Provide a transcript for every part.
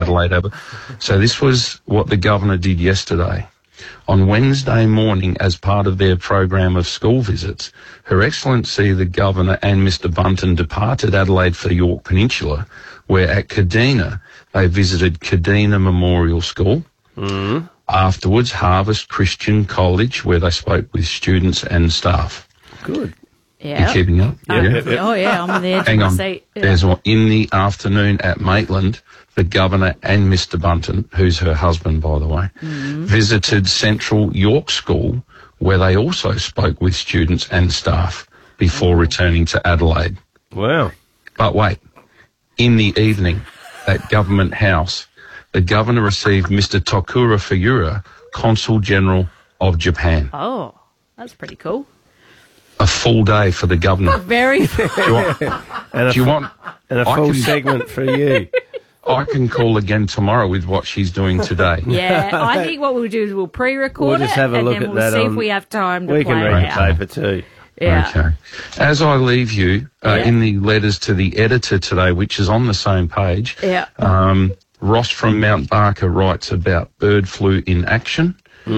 Adelaide. So this was what the governor did yesterday. On Wednesday morning, as part of their program of school visits, Her Excellency the Governor and Mr Bunton departed Adelaide for Yorke Peninsula, where at Kadina they visited Kadina Memorial School. Afterwards, Harvest Christian College, where they spoke with students and staff. Good. Yeah. You keeping up? Oh, yeah, I'm on the edge Hang of on. my seat. Yeah. There's one in the afternoon at Maitland. The Governor and Mr Bunton, who's her husband, by the way, visited Central York School, where they also spoke with students and staff before returning to Adelaide. Wow. But wait, in the evening at Government House, the Governor received Mr Tokuro Fuyura, Consul General of Japan. Oh, that's pretty cool. A full day for the Governor. Very Do you want And a I full can- segment for you. I can call again tomorrow with what she's doing today. Yeah, I think what we'll do is we'll pre-record We'll just it have a and look then at we'll that see on- if we have time to We play can it read the out. paper too. Yeah. Okay. As I leave you, in the letters to the editor today, which is on the same page, Yeah. Ross from Mount Barker writes about bird flu in action.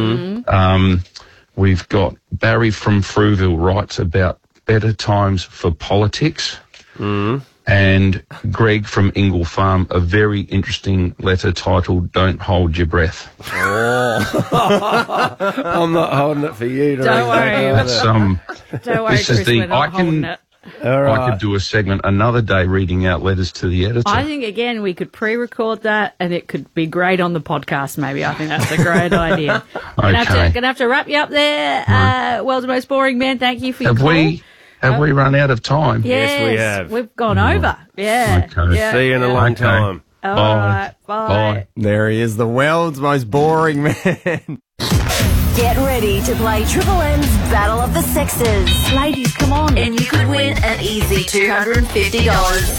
We've got Barry from Frueville writes about better times for politics. And Greg from Ingle Farm, a very interesting letter titled "Don't Hold Your Breath." I'm not holding it for you. To Don't read worry. that That's either. Don't worry, This is Chris, the- we're not I can- holding it. All right. I could do a segment another day reading out letters to the editor. I think, again, we could pre-record that and it could be great on the podcast, maybe. I think that's a great idea. Gonna have to wrap you up there. World's Most Boring Man, thank you for your Have call. we run out of time? Yes, we have. We've gone over. Yeah. Okay. Yeah. See you in a long Okay. time. All Bye. right. Bye. Bye. There he is, the world's most boring man. Get ready to play Triple M's Battle of the Sexes. Ladies, come on. And you could win an easy $250.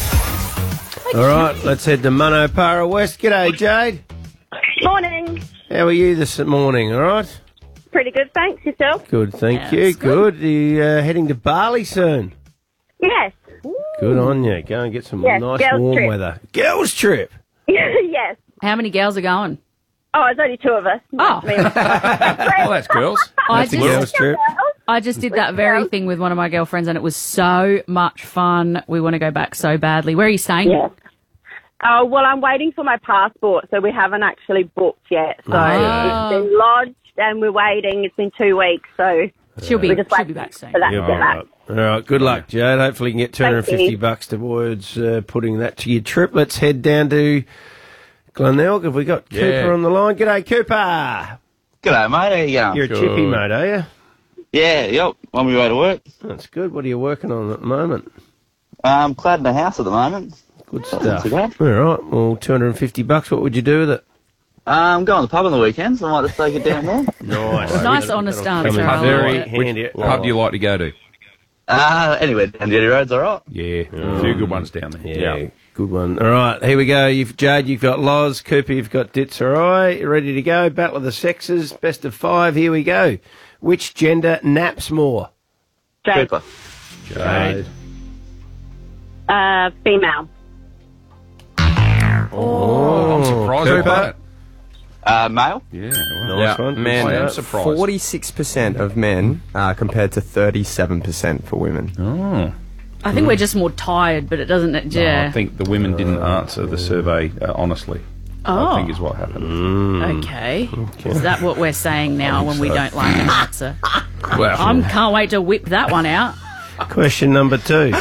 All right, let's head to Munopara West. G'day, Jade. Morning. How are you this morning, all right? Pretty good, thanks. Yourself? Good, thank Yeah, you. that's good. Good. Are you heading to Bali soon? Yes. Good on you. Go and get some Yes, nice girls' warm trip. weather. Girls' trip. Yes. How many girls are going? Oh, it's only two of us. Oh. Well, that's girls. I That's a just, girls' trip. I just did that very thing with one of my girlfriends and it was so much fun. We want to go back so badly. Where are you staying? Yes. Oh, well, I'm waiting for my passport, so we haven't actually booked yet. So Oh. it's been lodged and we're waiting. It's been 2 weeks, so She'll be we're just waiting back soon. for that Yeah, to get back. all right. Good luck, Jade. Hopefully you can get Thank you. $250 towards putting that to your trip. Let's head down to Glenelg. Have we got Cooper on the line? G'day, Cooper. G'day, mate. How you going? You're a chippy, mate, are you? Yeah, yep. On my way to work. That's good. What are you working on at the moment? Cladding a house at the moment. Good Not stuff. too bad. All right. Well, $250. What would you do with it? Going to the pub on the weekends. I might just take it down there. Nice. Nice, honest answer. Come in I very like it. handy. Pub do you like to go to? Anyway, down Jetty Road's all right. Yeah, a few good ones down there. Yeah, good one. All right, here we go. Jade, you've got Loz. Cooper, you've got Ditz. All right, you ready to go? Battle of the Sexes, best of 5. Here we go. Which gender naps more? Jade. Cooper. Jade. Female. Oh, I'm surprised Cooper. by that. Male. Yeah, well, Nice one. Men, I am surprised. 46% of men compared to 37% for women. Oh. I think we're just more tired, but it doesn't. No, Yeah. I think the women didn't answer the survey honestly. Oh. I think is what happened. Okay. Is that what we're saying now when we don't like an answer? Well, I can't wait to whip that one out. Question number 2.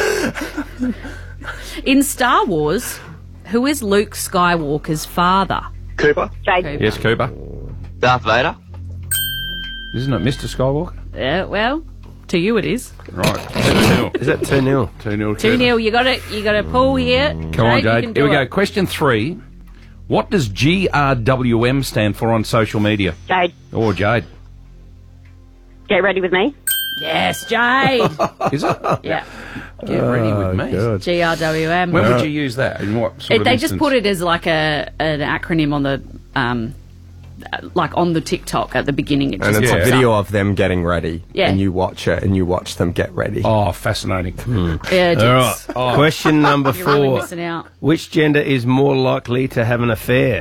In Star Wars, who is Luke Skywalker's father? Cooper. Jade. yes, Cooper. Darth Vader. Isn't it Mr. Skywalker? Yeah, well, to you it is. Right. 2-0. Is that 2-0? 2-0. 2-0. You got to pull here. Come on, you Jade. can do Here we go. it. Question 3. What does GRWM stand for on social media? Jade. Oh, Jade. Get ready with me. Yes, Jade. Is it? Yeah. Get ready with me. Good. GRWM. When would you use that? In what sort of They just instance? put it as like an acronym on the like on the TikTok at the beginning. It And just it's pops a video up. of them getting ready. Yeah. And you watch it and you watch them get ready. Oh, fascinating. Yeah, All right. just, Question number you're really 4. missing out. Which gender is more likely to have an affair?